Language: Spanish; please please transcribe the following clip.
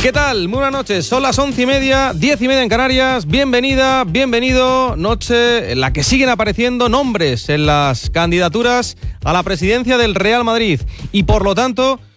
¿Qué tal? Muy buenas noches. Son las 11:30, 10:30 en Canarias. Bienvenida, bienvenido. Noche en la que siguen apareciendo nombres en las candidaturas a la presidencia del Real Madrid. Y por lo tanto,